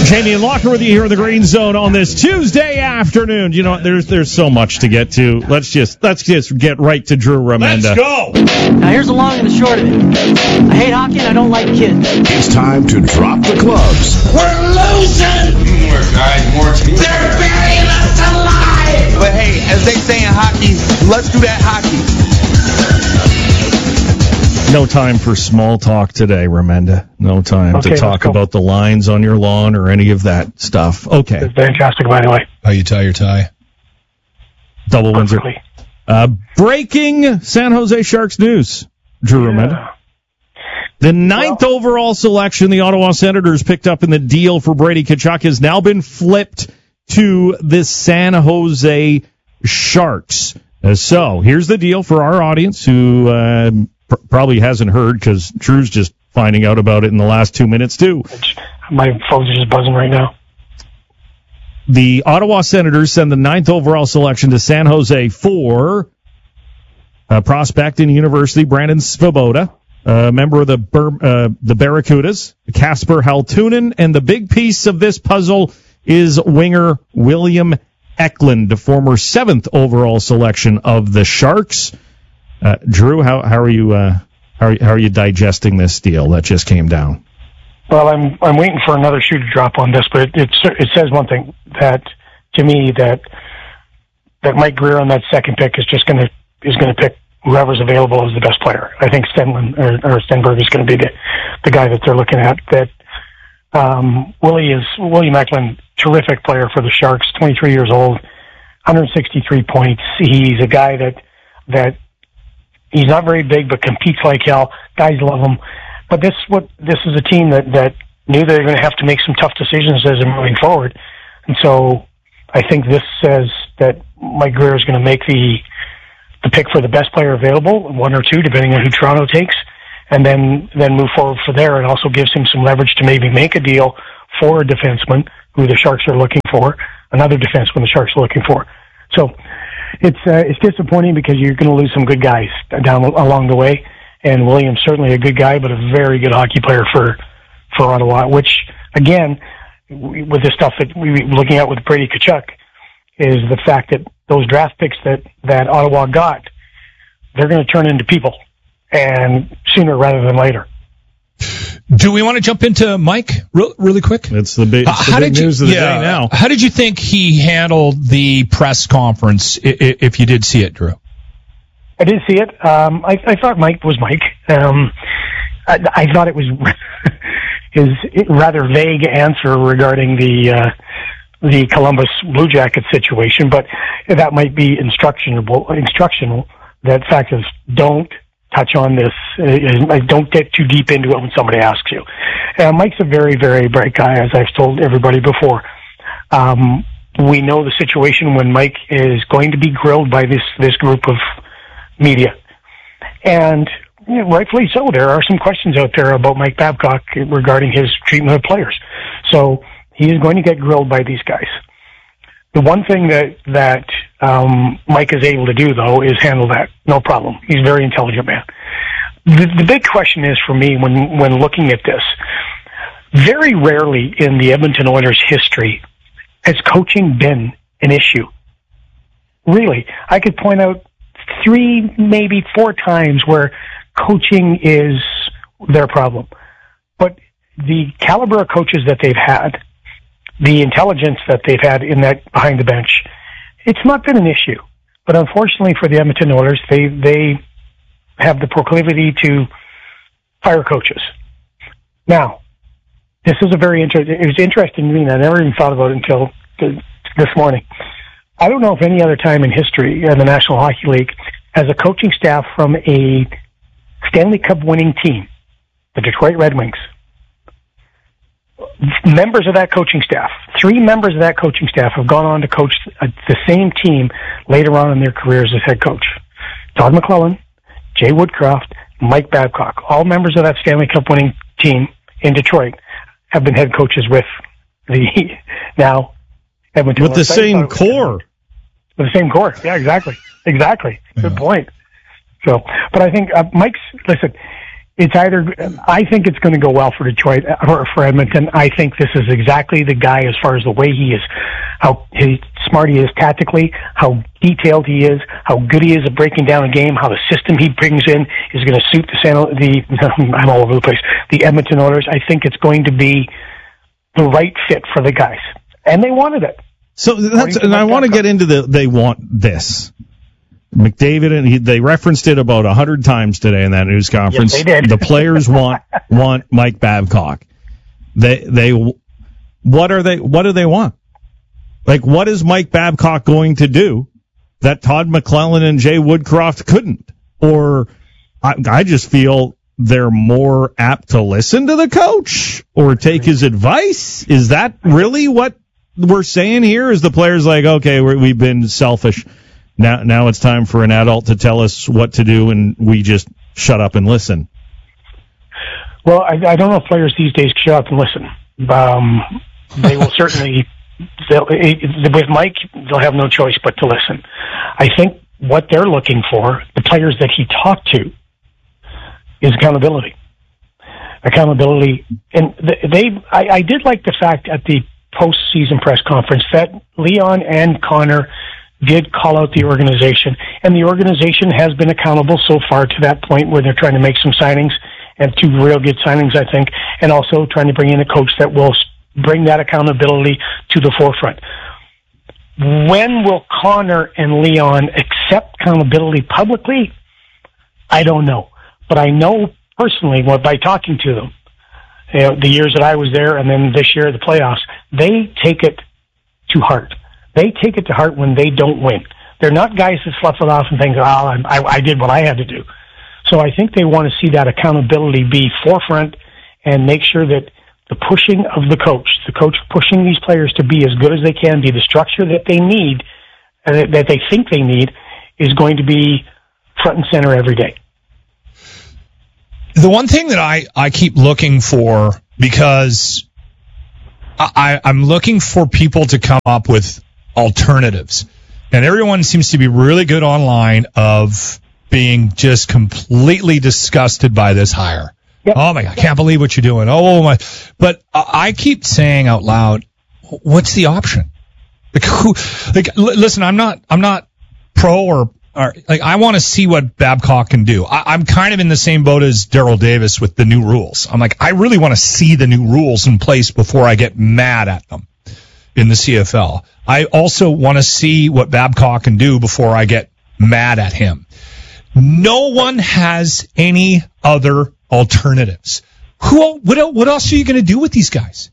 Jamie and Locker with you here in the Green Zone on this Tuesday afternoon. You know what? There's so much to get to. Let's just get right to Drew Remenda. Let's go. Now here's the long and the short of it. I hate hockey and I don't like kids. It's time to drop the gloves. We're losing. Teamwork, guys. More teamwork. They're burying us alive. But hey, as they say in hockey, let's do that hockey. No time for small talk today, Remenda. No time to talk about the lines on your lawn or any of that stuff. Okay. It's fantastic, by the way. How you tie your tie? Double Windsor. Breaking San Jose Sharks news, Drew Remenda. The ninth overall selection the Ottawa Senators picked up in the deal for Brady Tkachuk has now been flipped to the San Jose Sharks. So here's the deal for our audience who probably hasn't heard because Drew's just finding out about it in the last 2 minutes, too. My phone's just buzzing right now. The Ottawa Senators send the ninth overall selection to San Jose for prospect in university Brandon Svoboda, a member of the Barracudas, Kasper Haltunen, and the big piece of this puzzle is winger William Eklund, the former seventh overall selection of the Sharks. Drew, how are you digesting this deal that just came down? Well, I'm waiting for another shoe to drop on this, but it says one thing that to me that Mike Grier on that second pick is going to pick whoever's available as the best player. I think Stenberg is going to be the guy that they're looking at. That William Eklund, terrific player for the Sharks, 23 years old, 163 points. He's a guy that he's not very big, but competes like hell. Guys love him. But this is a team that knew they were going to have to make some tough decisions as they're moving forward. And so I think this says that Mike Grier is going to make the pick for the best player available, one or two, depending on who Toronto takes, and then move forward from there. And also gives him some leverage to maybe make a deal for a defenseman who the Sharks are looking for, another defenseman the Sharks are looking for. So it's disappointing because you're going to lose some good guys along the way, and William's certainly a good guy, but a very good hockey player for Ottawa. Which again, with the stuff that we're looking at with Brady Tkachuk, is the fact that those draft picks that Ottawa got, they're going to turn into people, and sooner rather than later. Do we want to jump into Mike really quick? It's the big news of the day now. How did you think he handled the press conference, if you did see it, Drew? I did see it. I thought Mike was Mike. I thought it was his rather vague answer regarding the Columbus Blue Jackets situation, but that might be instructional. That fact is, don't touch on this. Don't get too deep into it when somebody asks you. Mike's a very, very bright guy, as I've told everybody before. We know the situation when Mike is going to be grilled by this group of media. And rightfully so. There are some questions out there about Mike Babcock regarding his treatment of players. So he is going to get grilled by these guys. The one thing that Mike is able to do, though, is handle that. No problem. He's a very intelligent man. The big question is for me when looking at this, very rarely in the Edmonton Oilers' history has coaching been an issue. Really. I could point out 3, maybe 4 times where coaching is their problem. But the caliber of coaches that they've had, the intelligence that they've had in that behind the bench, it's not been an issue. But unfortunately for the Edmonton Oilers, they have the proclivity to fire coaches. Now, this is it was interesting to me, and I never even thought about it until this morning. I don't know if any other time in history in the National Hockey League has a coaching staff from a Stanley Cup winning team, the Detroit Red Wings, members of that coaching staff, 3 members of that coaching staff have gone on to coach the same team later on in their careers as head coach. Todd McClellan, Jay Woodcroft, Mike Babcock, all members of that Stanley Cup winning team in Detroit, have been head coaches with the now Edmonton. With the same core. With the same core. Yeah, exactly. Good point. So, but I think Mike's, listen, It's either, I think it's going to go well for Detroit or for Edmonton. I think this is exactly the guy as far as the way he is, how smart he is tactically, how detailed he is, how good he is at breaking down a game, how the system he brings in is going to suit I'm all over the place, the Edmonton Oilers. I think it's going to be the right fit for the guys. And they wanted it. So and I want to get into they want this. McDavid, and they referenced it about 100 times today in that news conference. Yes, they did. The players want Mike Babcock. What do they want? Like, what is Mike Babcock going to do that Todd McClellan and Jay Woodcroft couldn't? Or I just feel they're more apt to listen to the coach or take his advice. Is that really what we're saying here? Is the players like, okay, we've been selfish. Now it's time for an adult to tell us what to do, and we just shut up and listen. Well, I don't know if players these days shut up and listen. They will certainly, with Mike, they'll have no choice but to listen. I think what they're looking for, the players that he talked to, is accountability. Accountability. And I did like the fact at the post-season press conference that Leon and Connor did call out the organization, and the organization has been accountable so far to that point where they're trying to make some signings, and 2 real good signings, I think, and also trying to bring in a coach that will bring that accountability to the forefront. When will Connor and Leon accept accountability publicly? I don't know. But I know personally, by talking to them, the years that I was there and then this year, the playoffs, they take it to heart. They take it to heart when they don't win. They're not guys that slough it off and think, I did what I had to do. So I think they want to see that accountability be forefront and make sure that the pushing of the coach pushing these players to be as good as they can be, the structure that they need, that they think they need, is going to be front and center every day. The one thing that I keep looking for, because I'm looking for people to come up with alternatives. And everyone seems to be really good online of being just completely disgusted by this hire. Yep. Oh my God, I can't believe what you're doing. Oh my. But I keep saying out loud, what's the option? Listen, I'm not pro or I want to see what Babcock can do. I'm kind of in the same boat as Darryl Davis with the new rules. I'm like, I really want to see the new rules in place before I get mad at them in the CFL. I also want to see what Babcock can do before I get mad at him. No one has any other alternatives. What else are you going to do with these guys?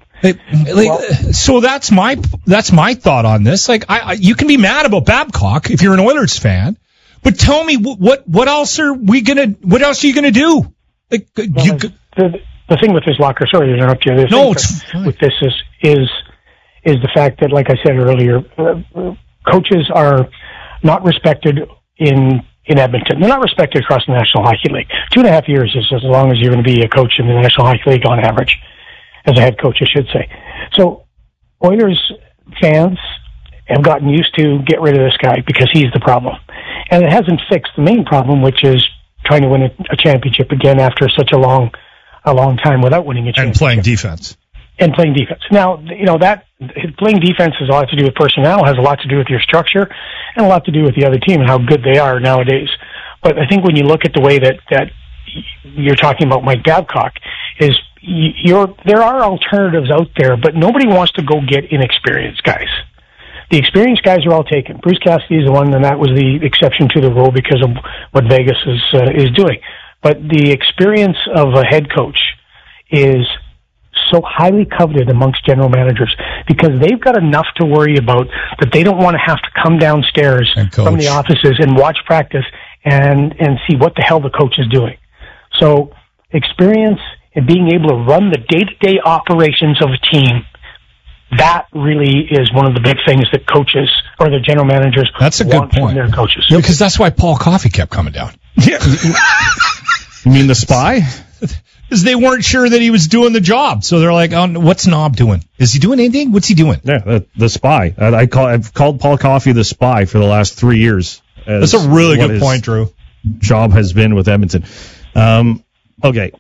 So that's my thought on this. Like, you can be mad about Babcock if you're an Oilers fan, but tell me what else are you gonna do? Like, the thing with this locker, sorry to interrupt you. With this is the fact that, like I said earlier, coaches are not respected in Edmonton. They're not respected across the National Hockey League. 2.5 years is as long as you're going to be a coach in the National Hockey League on average. As a head coach, I should say. So Oilers fans have gotten used to get rid of this guy because he's the problem. And it hasn't fixed the main problem, which is trying to win a championship again after such a long time without winning a championship. And playing defense. Now, that playing defense has a lot to do with personnel, has a lot to do with your structure, and a lot to do with the other team and how good they are nowadays. But I think when you look at the way that you're talking about Mike Babcock, is there are alternatives out there, but nobody wants to go get inexperienced guys. The experienced guys are all taken. Bruce Cassidy is the one, and that was the exception to the rule because of what Vegas is doing. But the experience of a head coach is so highly coveted amongst general managers because they've got enough to worry about that they don't want to have to come downstairs from the offices and watch practice and see what the hell the coach is doing. So experience and being able to run the day-to-day operations of a team, that really is one of the big things that coaches or the general managers want from their coaches. Yeah, because that's why Paul Coffey kept coming down. Yeah. You mean the spy? Because they weren't sure that he was doing the job. So they're like, what's Knob doing? Is he doing anything? What's he doing? Yeah, the spy. I've called Paul Coffey the spy for the last 3 years. That's a really good point, Drew. Job has been with Edmonton. Okay.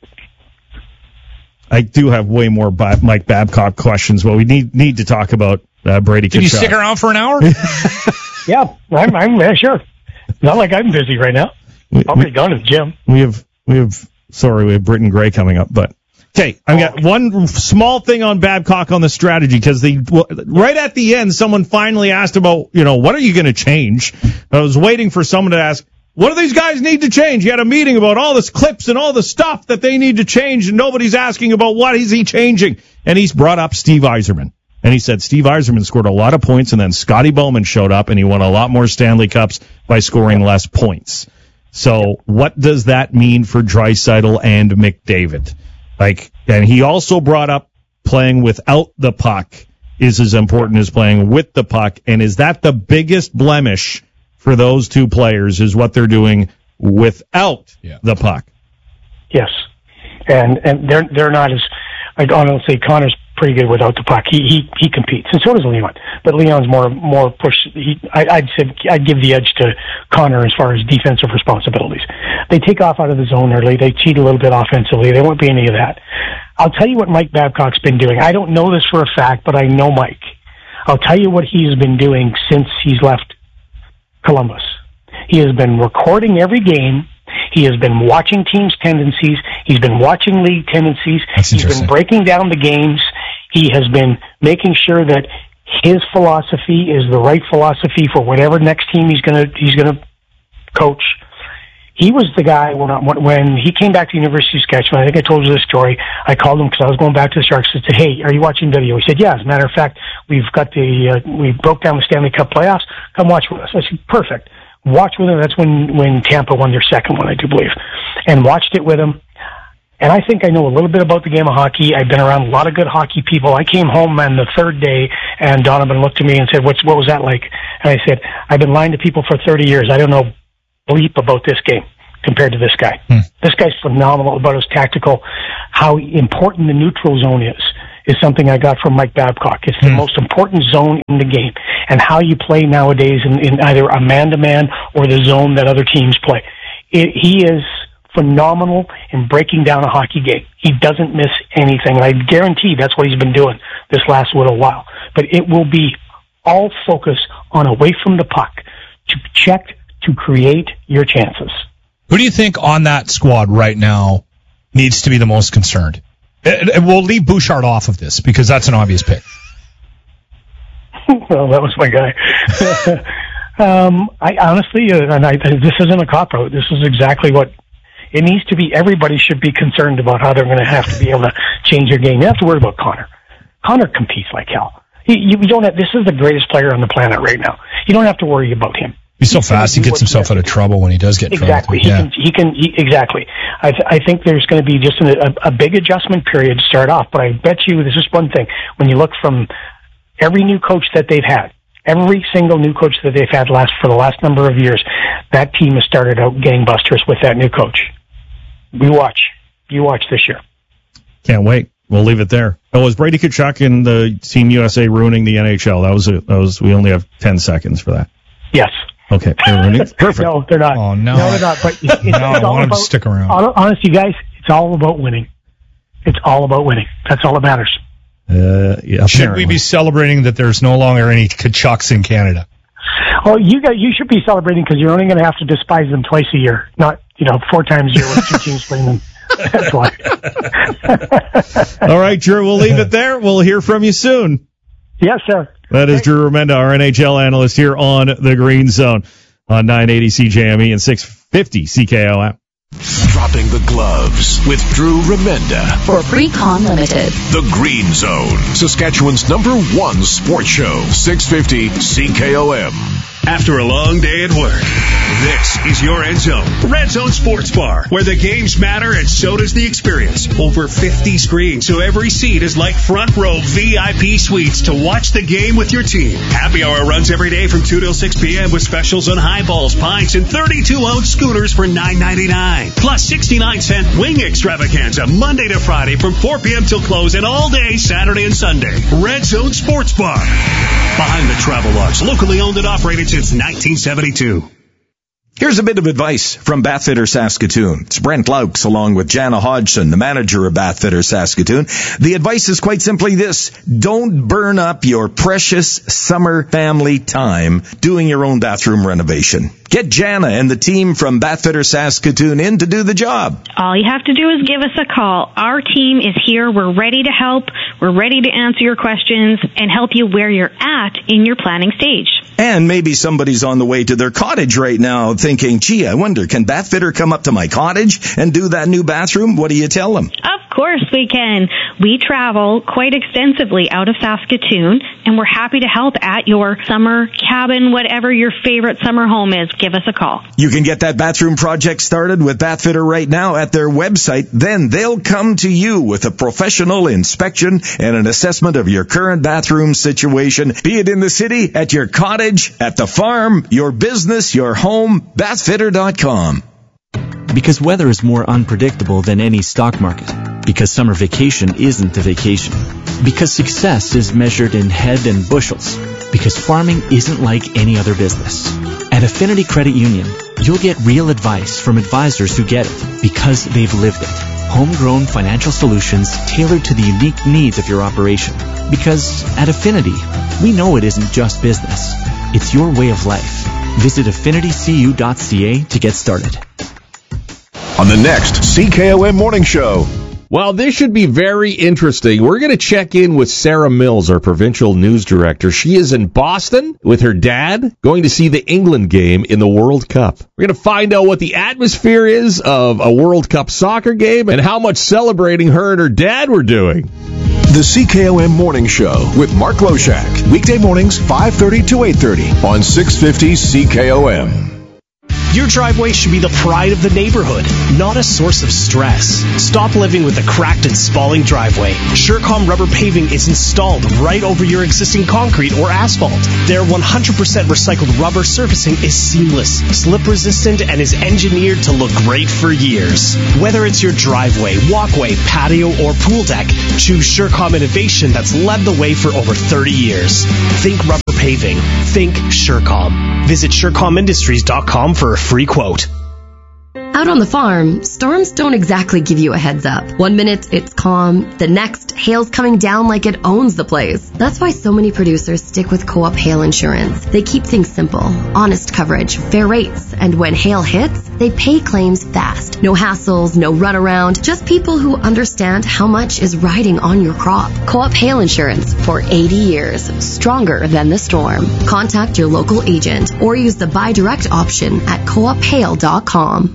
I do have way more Mike Babcock questions, but we need to talk about Brady Tkachuk. Can you stick around for an hour? Yeah, I'm sure. Not like I'm busy right now. I'll be gone to the gym. We have Britton Gray coming up, but okay, I've got one small thing on Babcock on the strategy, because right at the end, someone finally asked about, what are you going to change? I was waiting for someone to ask, what do these guys need to change? You had a meeting about all this clips and all the stuff that they need to change, and nobody's asking about what is he changing. And he's brought up Steve Yzerman. And he said Steve Yzerman scored a lot of points, and then Scotty Bowman showed up, and he won a lot more Stanley Cups by scoring less points. So what does that mean for Draisaitl and McDavid? And he also brought up playing without the puck is as important as playing with the puck. And is that the biggest blemish for those two players, is what they're doing without the puck? Yes. And they're not as, I don't say Connor's pretty good without the puck. He competes, and so does Leon. But Leon's more push. I'd give the edge to Connor as far as defensive responsibilities. They take off out of the zone early. They cheat a little bit offensively. There won't be any of that. I'll tell you what Mike Babcock's been doing. I don't know this for a fact, but I know Mike. I'll tell you what he's been doing since he's left Columbus. He has been recording every game. He has been watching teams' tendencies. He's been watching league tendencies. He's been breaking down the games. He has been making sure that his philosophy is the right philosophy for whatever next team he's gonna coach. He was the guy when he came back to the University of Saskatchewan. I think I told you this story. I called him because I was going back to the Sharks and said, "Hey, are you watching video?" He said, "Yeah." As a matter of fact, we broke down the Stanley Cup playoffs. Come watch with us. I said, "Perfect." Watch with him. That's when Tampa won their second one, I do believe, and watched it with him. And I think I know a little bit about the game of hockey. I've been around a lot of good hockey people. I came home on the third day, and Donovan looked at me and said, what was that like? And I said, I've been lying to people for 30 years. I don't know bleep about this game compared to this guy. This guy's phenomenal about his tactical. How important the neutral zone is something I got from Mike Babcock. It's the most important zone in the game, and how you play nowadays in either a man-to-man or the zone that other teams play. He is phenomenal in breaking down a hockey game. He doesn't miss anything, and I guarantee that's what he's been doing this last little while. But it will be all focus on away from the puck, to check, to create your chances. Who do you think on that squad right now needs to be the most concerned? We'll leave Bouchard off of this because that's an obvious pick. Well, that was my guy. I honestly, this isn't a cop-out. This is exactly what it needs to be. Everybody should be concerned about how they're going to have to be able to change their game. You have to worry about Connor. Connor competes like hell. You don't have. This is the greatest player on the planet right now. You don't have to worry about him. He's so fast. He gets himself out of trouble when he does get exactly. trouble. He can exactly. I think there's going to be just a big adjustment period to start off. But I bet you this is one thing. When you look from every new coach that they've had, every single new coach that they've had for the last number of years, that team has started out gangbusters with that new coach. You watch this year. Can't wait. We'll leave it there. Oh, was Brady Tkachuk and the Team USA ruining the NHL? That was. We only have 10 seconds for that. Yes. Okay. Perfect. No, they're not. Oh, no. No, they're not. But I want him to stick around. Honestly, guys, it's all about winning. It's all about winning. That's all that matters. Yeah. Should we be celebrating that there's no longer any Tkachuks in Canada? Oh, you should be celebrating because you're only going to have to despise them twice a year, not 4 times a year with 2 teams playing them. That's why. All right, Drew, we'll leave it there. We'll hear from you soon. Yes, sir. That is Drew Remenda, our NHL analyst here on the Green Zone on 980 CJME and 650 CKOM. Dropping the gloves with Drew Remenda for Precon Limited. The Green Zone, Saskatchewan's #1 sports show, 650 CKOM. After a long day at work, this is your End Zone, Red Zone Sports Bar, where the games matter and so does the experience. Over 50 screens, so every seat is like front row VIP suites to watch the game with your team. Happy hour runs every day from 2 till 6 p.m. with specials on highballs, pints, and 32-ounce scooters for $9.99. Plus 69-cent wing extravaganza Monday to Friday from 4 p.m. till close and all day Saturday and Sunday. Red Zone Sports Bar. Behind the Travel Lodge, locally owned and operated since 1972. Here's a bit of advice from Bathfitter Saskatoon. It's Brent Laux along with Jana Hodgson, the manager of Bathfitter Saskatoon. The advice is quite simply this: don't burn up your precious summer family time doing your own bathroom renovation. Get Jana and the team from Bathfitter Saskatoon in to do the job. All you have to do is give us a call. Our team is here. We're ready to help. We're ready to answer your questions and help you where you're at in your planning stage. And maybe somebody's on the way to their cottage right now thinking, gee, I wonder, can Bathfitter come up to my cottage and do that new bathroom? What do you tell them? Of course we can. We travel quite extensively out of Saskatoon, and we're happy to help at your summer cabin, whatever your favorite summer home is. Give us a call. You can get that bathroom project started with Bathfitter right now at their website. Then they'll come to you with a professional inspection and an assessment of your current bathroom situation, be it in the city, at your cottage, at the farm, your business, your home, bathfitter.com. Because weather is more unpredictable than any stock market. Because summer vacation isn't a vacation. Because success is measured in head and bushels. Because farming isn't like any other business. At Affinity Credit Union, you'll get real advice from advisors who get it because they've lived it. Homegrown financial solutions tailored to the unique needs of your operation. Because at Affinity, we know it isn't just business. It's your way of life. Visit affinitycu.ca to get started. On the next CKOM Morning Show. Well, this should be very interesting. We're going to check in with Sarah Mills, our provincial news director. She is in Boston with her dad, going to see the England game in the World Cup. We're going to find out what the atmosphere is of a World Cup soccer game and how much celebrating her and her dad were doing. The CKOM Morning Show with Mark Loshak. Weekday mornings, 5:30 to 8:30 on 650 CKOM. Your driveway should be the pride of the neighborhood, not a source of stress. Stop living with a cracked and spalling driveway. Surecom rubber paving is installed right over your existing concrete or asphalt. Their 100% recycled rubber surfacing is seamless, slip-resistant, and is engineered to look great for years. Whether it's your driveway, walkway, patio, or pool deck, choose Surecom innovation that's led the way for over 30 years. Think rubber paving. Think Surecom. Visit SurecomIndustries.com for a free quote. Out on the farm, storms don't exactly give you a heads up. 1 minute, it's calm. The next, hail's coming down like it owns the place. That's why so many producers stick with Co-op Hail Insurance. They keep things simple. Honest coverage, fair rates, and when hail hits, they pay claims fast. No hassles, no runaround, just people who understand how much is riding on your crop. Co-op Hail Insurance for 80 years. Stronger than the storm. Contact your local agent or use the buy direct option at coophail.com.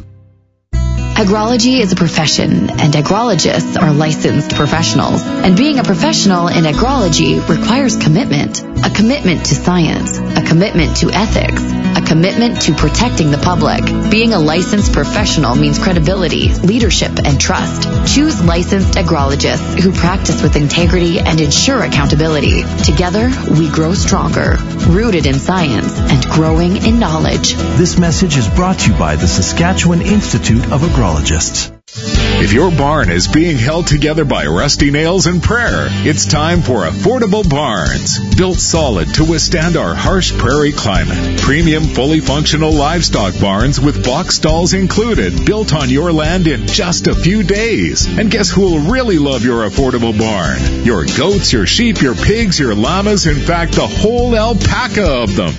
Agrology is a profession, and agrologists are licensed professionals. And being a professional in agrology requires commitment. A commitment to science, a commitment to ethics, a commitment to protecting the public. Being a licensed professional means credibility, leadership, and trust. Choose licensed agrologists who practice with integrity and ensure accountability. Together, we grow stronger, rooted in science and growing in knowledge. This message is brought to you by the Saskatchewan Institute of Agrologists. If your barn is being held together by rusty nails and prayer, it's time for Affordable Barns. Built solid to withstand our harsh prairie climate. Premium, fully functional livestock barns with box stalls included, built on your land in just a few days. And guess who will really love your affordable barn? Your goats, your sheep, your pigs, your llamas, in fact, the whole alpaca of them.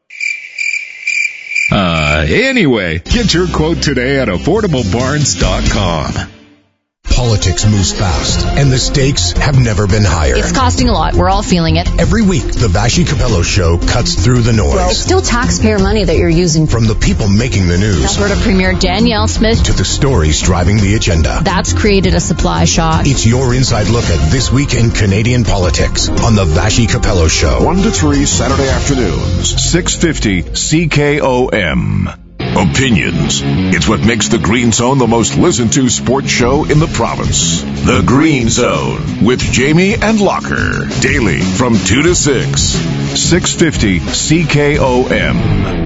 Anyway, get your quote today at affordablebarns.com. Politics moves fast, and the stakes have never been higher. It's costing a lot. We're all feeling it. Every week, the Vassy Capello Show cuts through the noise. Well, it's still taxpayer money that you're using. From the people making the news. Alberta Premier Danielle Smith. To the stories driving the agenda. That's created a supply shock. It's your inside look at this week in Canadian politics on the Vassy Capello Show. 1 to 3 Saturday afternoons, 650 CKOM. Opinions. It's what makes the Green Zone the most listened to sports show in the province. The Green Zone with Jamie and Locker. Daily from 2 to 6. 650 CKOM.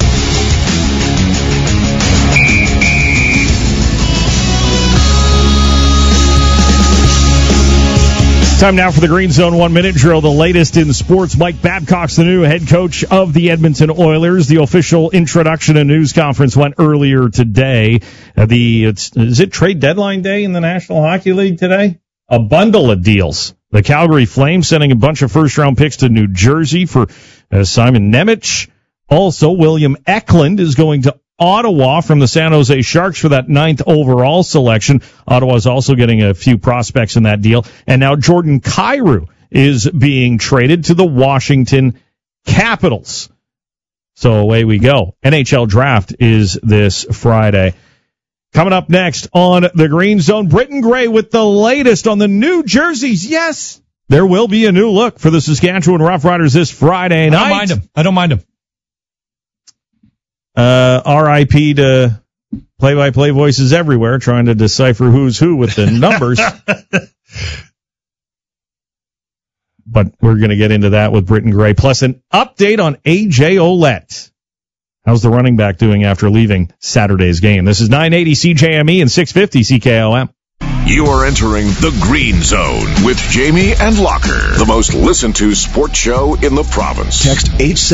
Time now for the Green Zone 1-minute drill, the latest in sports. Mike Babcock's the new head coach of the Edmonton Oilers. The official introduction and news conference went earlier today. Is it trade deadline day in the National Hockey League today? A bundle of deals. The Calgary Flames sending a bunch of first-round picks to New Jersey for Simon Nemec. Also, William Eklund is going to Ottawa from the San Jose Sharks for that 9th overall selection. Ottawa's also getting a few prospects in that deal. And now Jordan Kyrou is being traded to the Washington Capitals. So away we go. NHL draft is this Friday. Coming up next on the Green Zone, Britton Gray with the latest on the New Jerseys. Yes, there will be a new look for the Saskatchewan Roughriders this Friday night. I don't mind them. RIP to play-by-play voices everywhere trying to decipher who's who with the numbers. But we're going to get into that with Britton Gray. Plus an update on A.J. Ouellette. How's the running back doing after leaving Saturday's game? This is 980 CJME and 650 CKOM. You are entering the Green Zone with Jamie and Locker, the most listened to sports show in the province. Text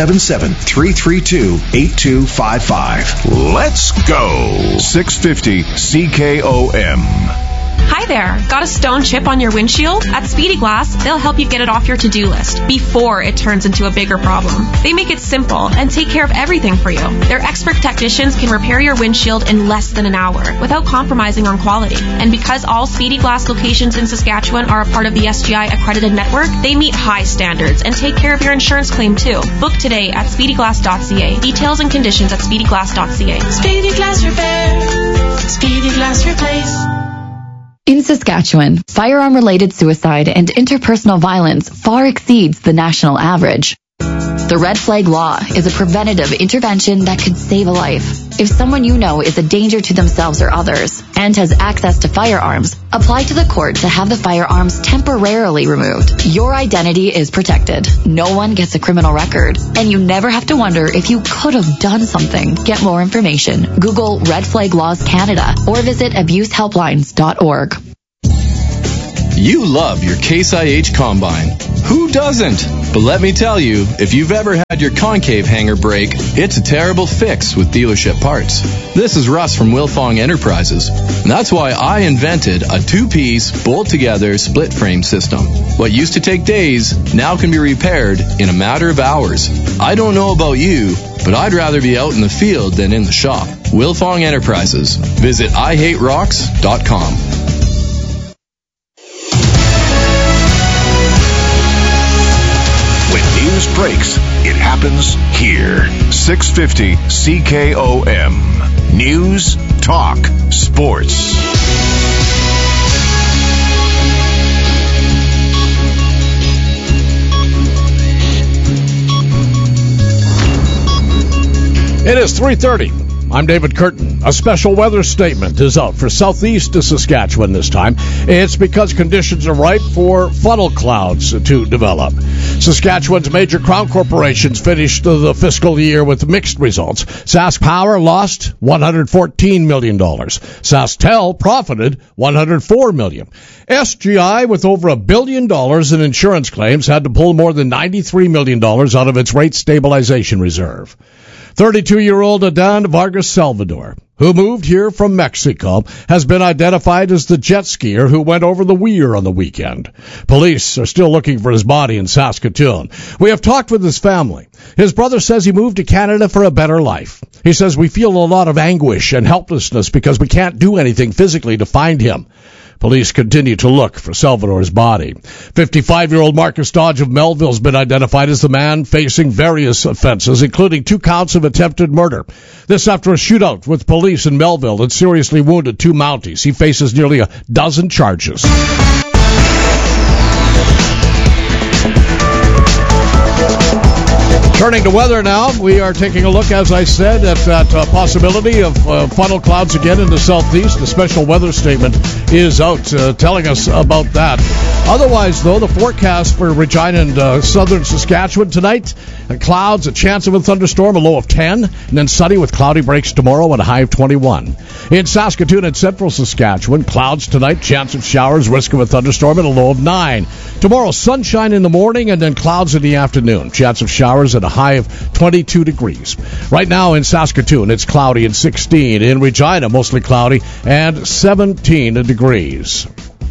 877-332-8255. Let's go. 650 CKOM. Hi there. Got a stone chip on your windshield? At Speedy Glass, they'll help you get it off your to-do list before it turns into a bigger problem. They make it simple and take care of everything for you. Their expert technicians can repair your windshield in less than an hour without compromising on quality. And because all Speedy Glass locations in Saskatchewan are a part of the SGI accredited network, they meet high standards and take care of your insurance claim too. Book today at speedyglass.ca. Details and conditions at speedyglass.ca. Speedy Glass Repair. Speedy Glass Replace. In Saskatchewan, firearm-related suicide and interpersonal violence far exceeds the national average. The Red Flag Law is a preventative intervention that could save a life. If someone you know is a danger to themselves or others and has access to firearms, apply to the court to have the firearms temporarily removed. Your identity is protected. No one gets a criminal record, and you never have to wonder if you could have done something. Get more information. Google Red Flag Laws Canada or visit abusehelplines.org. You love your Case IH Combine. Who doesn't? But let me tell you, if you've ever had your concave hanger break, it's a terrible fix with dealership parts. This is Russ from Wilfong Enterprises. And that's why I invented a two-piece, bolt-together, split-frame system. What used to take days now can be repaired in a matter of hours. I don't know about you, but I'd rather be out in the field than in the shop. Wilfong Enterprises. Visit IHateRocks.com. News breaks. It happens here. 650 CKOM. News, talk, sports. It is 3:30. I'm David Curtin. A special weather statement is out for southeast to Saskatchewan this time. It's because conditions are ripe for funnel clouds to develop. Saskatchewan's major crown corporations finished the fiscal year with mixed results. SaskPower lost $114 million. SaskTel profited $104 million. SGI, with over $1 billion in insurance claims, had to pull more than $93 million out of its rate stabilization reserve. 32-year-old Adan Vargas Salvador, who moved here from Mexico, has been identified as the jet skier who went over the weir on the weekend. Police are still looking for his body in Saskatoon. We have talked with his family. His brother says he moved to Canada for a better life. He says, "We feel a lot of anguish and helplessness because we can't do anything physically to find him." Police continue to look for Salvador's body. 55-year-old Marcus Dodge of Melville has been identified as the man facing various offenses, including 2 counts of attempted murder. This after a shootout with police in Melville that seriously wounded 2 Mounties. He faces nearly a dozen charges. Turning to weather now, we are taking a look, as I said, at that possibility of funnel clouds again in the southeast. The special weather statement is out telling us about that. Otherwise, though, the forecast for Regina and southern Saskatchewan tonight, clouds, a chance of a thunderstorm, a low of 10, and then sunny with cloudy breaks tomorrow and a high of 21. In Saskatoon and central Saskatchewan, clouds tonight, chance of showers, risk of a thunderstorm, and a low of 9. Tomorrow, sunshine in the morning and then clouds in the afternoon. Chance of showers at a high of 22 degrees. Right now in Saskatoon, it's cloudy and 16. In Regina, mostly cloudy and 17 degrees.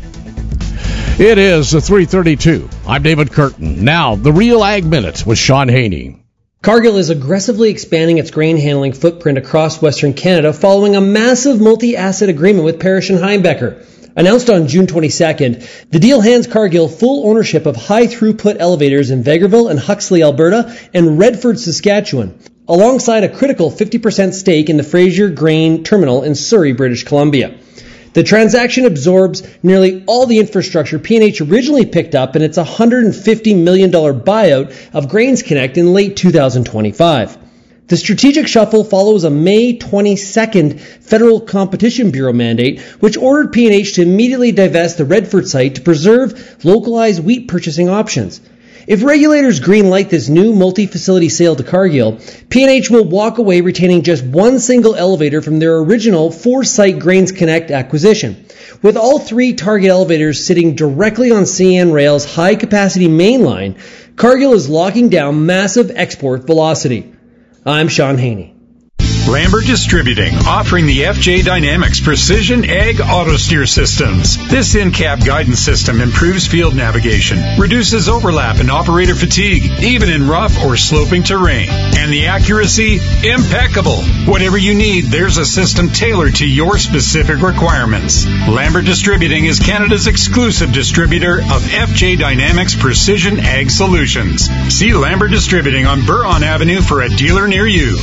It is 3:32. I'm David Curtin. Now, the Real Ag Minute with Sean Haney. Cargill is aggressively expanding its grain handling footprint across Western Canada following a massive multi-asset agreement with Parrish and Heimbecker. Announced on June 22nd, the deal hands Cargill full ownership of high-throughput elevators in Vegreville and Huxley, Alberta, and Redford, Saskatchewan, alongside a critical 50% stake in the Fraser Grain Terminal in Surrey, British Columbia. The transaction absorbs nearly all the infrastructure P&H originally picked up in its $150 million buyout of Grains Connect in late 2025. The strategic shuffle follows a May 22nd Federal Competition Bureau mandate, which ordered P&H to immediately divest the Redford site to preserve localized wheat purchasing options. If regulators greenlight this new multi-facility sale to Cargill, P&H will walk away retaining just one single elevator from their original 4-site Grains Connect acquisition. With all 3 target elevators sitting directly on CN Rail's high-capacity main line, Cargill is locking down massive export velocity. I'm Sean Haney. Lambert Distributing, offering the FJ Dynamics Precision Ag Auto Steer Systems. This in-cab guidance system improves field navigation, reduces overlap and operator fatigue, even in rough or sloping terrain. And the accuracy, impeccable. Whatever you need, there's a system tailored to your specific requirements. Lambert Distributing is Canada's exclusive distributor of FJ Dynamics Precision Ag Solutions. See Lambert Distributing on Buron Avenue for a dealer near you.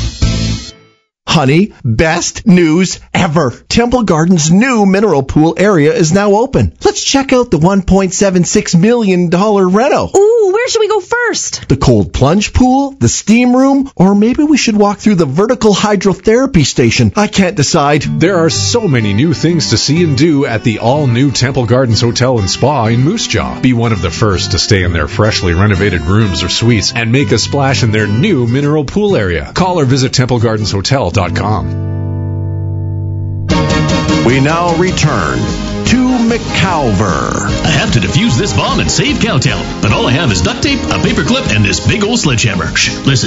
Honey, best news ever. Temple Gardens' new mineral pool area is now open. Let's check out the $1.76 million reno. Ooh, where should we go first? The cold plunge pool, the steam room, or maybe we should walk through the vertical hydrotherapy station. I can't decide. There are so many new things to see and do at the all-new Temple Gardens Hotel and Spa in Moose Jaw. Be one of the first to stay in their freshly renovated rooms or suites and make a splash in their new mineral pool area. Call or visit TempleGardensHotel.com. We now return to McCalver. I have to defuse this bomb and save Cowtown, but all I have is duct tape, a paper clip, and this big old sledgehammer. Shh, listen.